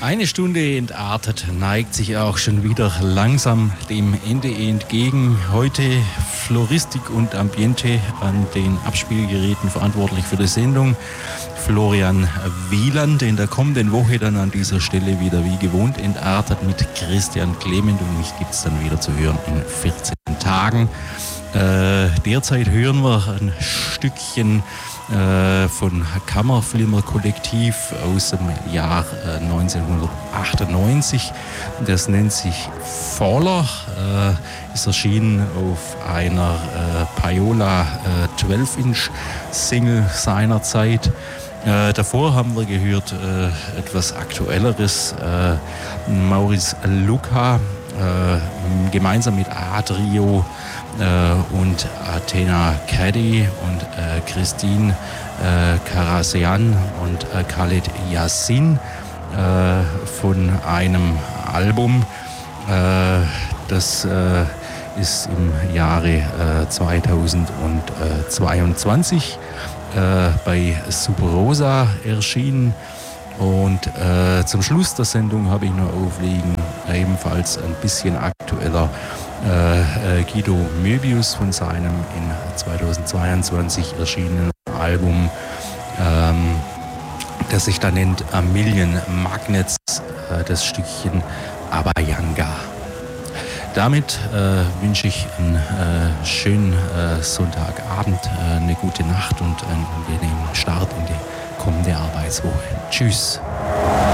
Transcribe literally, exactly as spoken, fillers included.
Eine Stunde entartet neigt sich auch schon wieder langsam dem Ende entgegen. Heute Floristik und Ambiente an den Abspielgeräten verantwortlich für die Sendung. Florian Wieland, in der kommenden Woche dann an dieser Stelle wieder wie gewohnt entartet mit Christian Clement und mich gibt es dann wieder zu hören in vierzehn Tagen. Äh, derzeit hören wir ein Stückchen äh, von Kammerfilmer Kollektiv aus dem Jahr äh, neunzehnhundertachtundneunzig. Das nennt sich Faller, äh, ist erschienen auf einer äh, Payola äh, zwölf Inch Single seinerzeit. Äh, davor haben wir gehört äh, etwas Aktuelleres, äh, Maurice Luca, äh, gemeinsam mit Adrio äh, und Athena Caddy und äh, Christine äh, Karasian und äh, Khaled Yassin äh, von einem Album, äh, das äh, ist im Jahre äh, zweitausendzweiundzwanzig äh, bei Super Rosa erschienen. Und äh, zum Schluss der Sendung habe ich noch auflegen, ebenfalls ein bisschen aktueller, äh, äh, Guido Möbius von seinem in zweitausendzweiundzwanzig erschienenen Album, ähm, das sich da nennt A Million Magnets, äh, das Stückchen Abhyanga. Damit äh, wünsche ich einen äh, schönen äh, Sonntagabend, äh, eine gute Nacht und einen angenehmen Start in die kommende Arbeitswoche. Tschüss.